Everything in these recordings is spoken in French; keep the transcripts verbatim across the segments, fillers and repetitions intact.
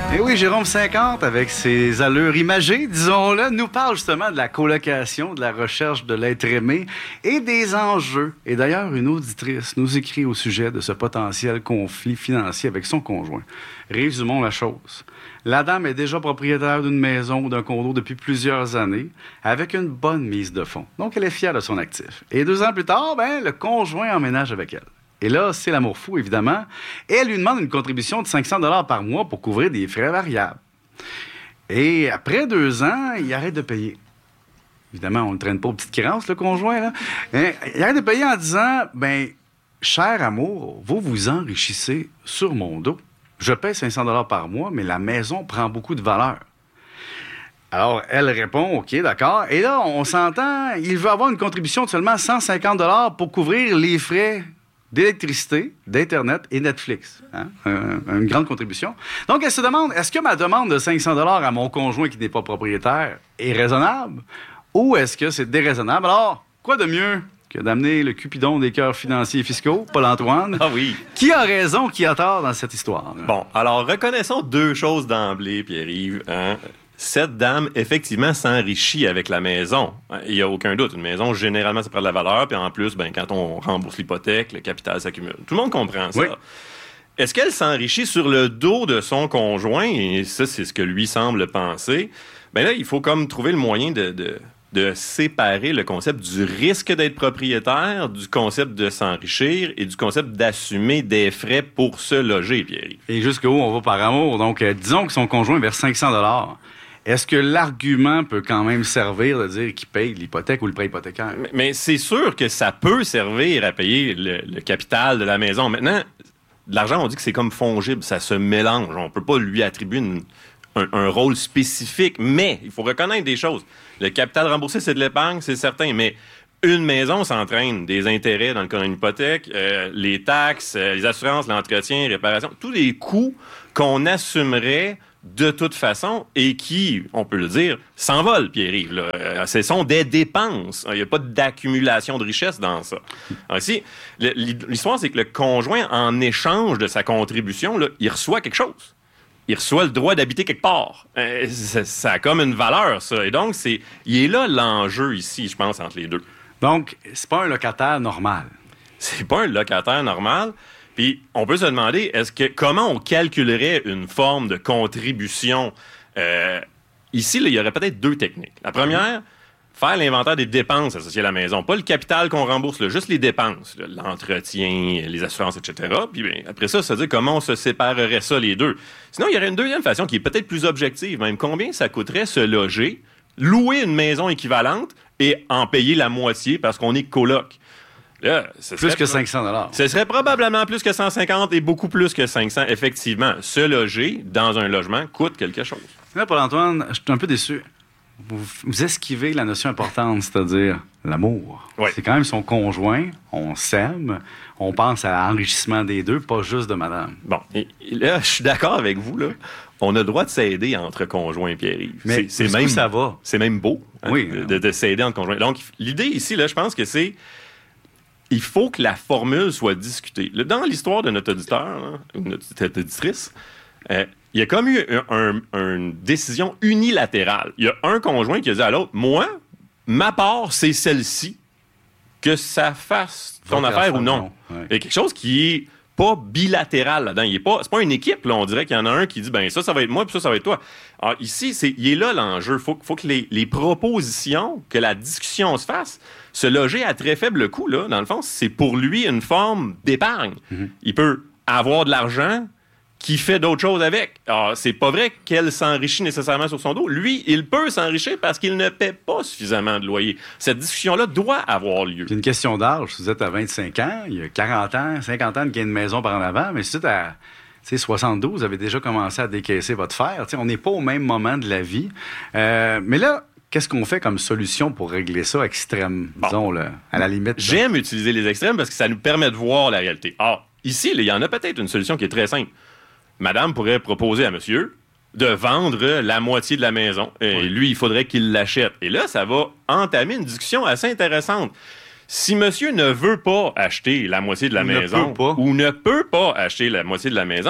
Et oui, Jérôme cinquante, avec ses allures imagées, disons-le, nous parle justement de la colocation, de la recherche de l'être aimé et des enjeux. Et d'ailleurs, une auditrice nous écrit au sujet de ce potentiel conflit financier avec son conjoint. Résumons la chose. La dame est déjà propriétaire d'une maison ou d'un condo depuis plusieurs années, avec une bonne mise de fonds. Donc, elle est fière de son actif. Et deux ans plus tard, ben, le conjoint emménage avec elle. Et là, c'est l'amour fou, évidemment. Et elle lui demande une contribution de cinq cents dollars par mois pour couvrir des frais variables. Et après deux ans, il arrête de payer. Évidemment, on ne le traîne pas aux petites créances, le conjoint, là. Et il arrête de payer en disant, ben, cher amour, vous vous enrichissez sur mon dos. Je paie cinq cents dollars par mois, mais la maison prend beaucoup de valeur. Alors, elle répond, OK, d'accord. Et là, on s'entend, il veut avoir une contribution de seulement cent cinquante dollars pour couvrir les frais d'électricité, d'Internet et Netflix. Hein? Euh, une grande contribution. Donc, elle se demande, est-ce que ma demande de cinq cents dollars à mon conjoint qui n'est pas propriétaire est raisonnable ou est-ce que c'est déraisonnable? Alors, quoi de mieux que d'amener le Cupidon des cœurs financiers et fiscaux, Paul-Antoine? Ah oui. Qui a raison, qui a tort dans cette histoire? Bon, alors, reconnaissons deux choses d'emblée, Pierre-Yves. Hein? Cette dame, effectivement, s'enrichit avec la maison. Il n'y a aucun doute. Une maison, généralement, ça prend de la valeur. Puis en plus, ben, quand on rembourse l'hypothèque, le capital s'accumule. Tout le monde comprend ça. Oui. Est-ce qu'elle s'enrichit sur le dos de son conjoint? Et ça, c'est ce que lui semble penser. Bien là, il faut comme trouver le moyen de, de, de séparer le concept du risque d'être propriétaire, du concept de s'enrichir et du concept d'assumer des frais pour se loger, Pierre-Yves. Et jusqu'où on va par amour. Donc, euh, disons que son conjoint verse cinq cents dollars. Est-ce que l'argument peut quand même servir de dire qu'il paye l'hypothèque ou le prêt hypothécaire? Mais, mais c'est sûr que ça peut servir à payer le, le capital de la maison. Maintenant, de l'argent, on dit que c'est comme fongible, ça se mélange. On ne peut pas lui attribuer une, un, un rôle spécifique, mais il faut reconnaître des choses. Le capital remboursé, c'est de l'épargne, c'est certain, mais une maison s'entraîne des intérêts dans le cas d'une hypothèque, euh, les taxes, euh, les assurances, l'entretien, les réparations, tous les coûts qu'on assumerait de toute façon, et qui, on peut le dire, s'envolent, Pierre-Yves. Là. Ce sont des dépenses. Il n'y a pas d'accumulation de richesse dans ça. Alors ici, l'histoire, c'est que le conjoint, en échange de sa contribution, là, il reçoit quelque chose. Il reçoit le droit d'habiter quelque part. Euh, ça, ça a comme une valeur, ça. Et donc, c'est, il est là l'enjeu ici, je pense, entre les deux. Donc, c'est pas un locataire normal. C'est pas un locataire normal. Puis, on peut se demander, est-ce que comment on calculerait une forme de contribution? Euh, ici, là, il y aurait peut-être deux techniques. La première, faire l'inventaire des dépenses associées à la maison. Pas le capital qu'on rembourse, là, juste les dépenses, là, l'entretien, les assurances, et cetera. Puis bien, après ça, ça veut dire comment on se séparerait ça, les deux. Sinon, il y aurait une deuxième façon qui est peut-être plus objective. Même combien ça coûterait se loger, louer une maison équivalente et en payer la moitié parce qu'on est coloc. Là, ce plus que cinq cents dollars. Ce serait probablement plus que cent cinquante et beaucoup plus que cinq cents. Effectivement, se loger dans un logement coûte quelque chose. Là, Paul-Antoine, je suis un peu déçu. Vous, vous esquivez la notion importante, c'est-à-dire l'amour. Oui. C'est quand même son conjoint, on s'aime, on pense à l'enrichissement des deux, pas juste de madame. Bon, et, et là, je suis d'accord avec vous, là. On a le droit de s'aider entre conjoints, Pierre-Yves. Mais c'est, c'est même ça va. C'est même beau, hein, oui, de, de, de s'aider entre conjoints. Donc, l'idée ici, là, je pense que c'est il faut que la formule soit discutée. Dans l'histoire de notre auditeur, ou notre auditrice, euh, il y a comme eu un, un, une décision unilatérale. Il y a un conjoint qui a dit à l'autre, moi, ma part, c'est celle-ci, que ça fasse ton affaire, affaire ou non. non. Ouais. Il y a quelque chose qui est pas bilatéral là-dedans. Il est pas, c'est pas une équipe, là. On dirait qu'il y en a un qui dit, ben ça, ça va être moi, puis ça, ça va être toi. Alors ici, c'est, il est là l'enjeu. Il faut, faut que les, les propositions, que la discussion se fasse. Se loger à très faible coût, là, dans le fond, c'est pour lui une forme d'épargne. Mm-hmm. Il peut avoir de l'argent qui fait d'autres choses avec. Alors, c'est pas vrai qu'elle s'enrichit nécessairement sur son dos. Lui, il peut s'enrichir parce qu'il ne paie pas suffisamment de loyer. Cette discussion-là doit avoir lieu. C'est une question d'âge. Si vous êtes à vingt-cinq ans, il y a quarante ans, cinquante ans de gain de maison par en avant, mais si vous êtes à soixante-douze, vous avez déjà commencé à décaisser votre fer. T'sais, on n'est pas au même moment de la vie. Euh, mais là, qu'est-ce qu'on fait comme solution pour régler ça extrême, bon. disons, là, à la limite? J'aime là. utiliser les extrêmes parce que ça nous permet de voir la réalité. Alors, ici, il y en a peut-être une solution qui est très simple. Madame pourrait proposer à monsieur de vendre la moitié de la maison. Et oui. lui, il faudrait qu'il l'achète. Et là, ça va entamer une discussion assez intéressante. Si monsieur ne veut pas acheter la moitié de la ou maison ne peut pas. ou ne peut pas acheter la moitié de la maison,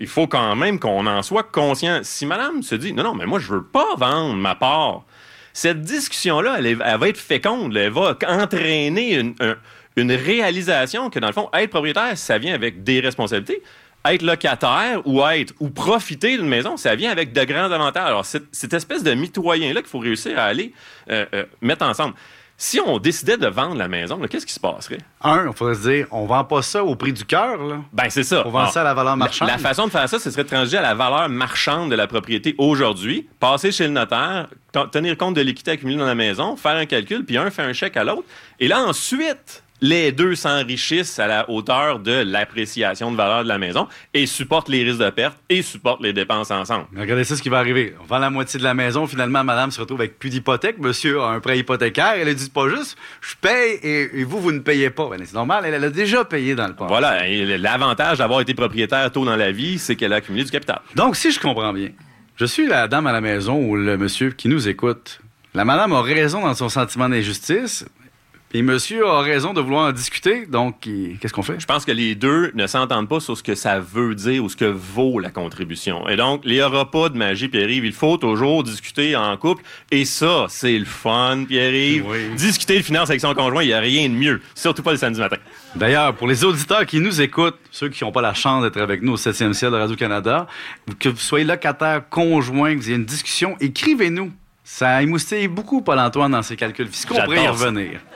il faut quand même qu'on en soit conscient. Si madame se dit, non, non, mais moi, je veux pas vendre ma part, cette discussion-là, elle, est, elle va être féconde, elle va entraîner une, un, une réalisation que, dans le fond, être propriétaire, ça vient avec des responsabilités. Être locataire ou être ou profiter d'une maison, ça vient avec de grands avantages. Alors, cette, cette espèce de mitoyen-là qu'il faut réussir à aller euh, euh, mettre ensemble. Si on décidait de vendre la maison, là, qu'est-ce qui se passerait? Un, il faudrait se dire, on vend pas ça au prix du cœur, là. Ben, c'est ça. On vend Alors, ça à la valeur marchande. La, la façon de faire ça, ce serait de transiger à la valeur marchande de la propriété aujourd'hui, passer chez le notaire, t- tenir compte de l'équité accumulée dans la maison, faire un calcul, puis un fait un chèque à l'autre. Et là, ensuite, les deux s'enrichissent à la hauteur de l'appréciation de valeur de la maison et supportent les risques de perte et supportent les dépenses ensemble. Mais regardez ça, ce qui va arriver. On vend la moitié de la maison. Finalement, madame se retrouve avec plus d'hypothèque. Monsieur a un prêt hypothécaire. Elle a dit pas juste, je paye et, et vous, vous ne payez pas. Ben, c'est normal, elle, elle a déjà payé dans le passé. Voilà. Et l'avantage d'avoir été propriétaire tôt dans la vie, c'est qu'elle a accumulé du capital. Donc, si je comprends bien, je suis la dame à la maison ou le monsieur qui nous écoute. La madame a raison dans son sentiment d'injustice. Et monsieur a raison de vouloir en discuter, donc il... qu'est-ce qu'on fait? Je pense que les deux ne s'entendent pas sur ce que ça veut dire ou ce que vaut la contribution. Et donc, il n'y aura pas de magie, Pierre-Yves. Il faut toujours discuter en couple. Et ça, c'est le fun, Pierre-Yves. Oui. Discuter de finances avec son conjoint, il n'y a rien de mieux. Surtout pas le samedi matin. D'ailleurs, pour les auditeurs qui nous écoutent, ceux qui n'ont pas la chance d'être avec nous au septième ciel de Radio-Canada, que vous soyez locataire, conjoint, que vous ayez une discussion, écrivez-nous. Ça a émoustillé beaucoup Paul-Antoine dans ses calculs fiscaux. On pourrait y revenir.